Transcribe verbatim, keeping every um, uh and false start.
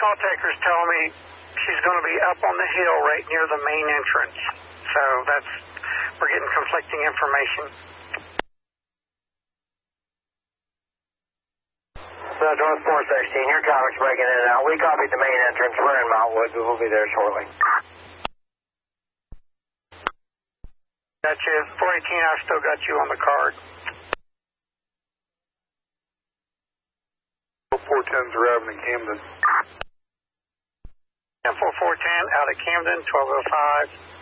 call taker's telling me she's going to be up on the hill right near the main entrance. So that's, we're getting conflicting information. North four sixteen, your traffic's breaking in and out. We copied the main entrance. We're in Mount Woods. We will be there shortly. Got you. four eighteen, I've still got you on the card. four tens arriving in Camden. four four ten out of Camden, twelve oh five.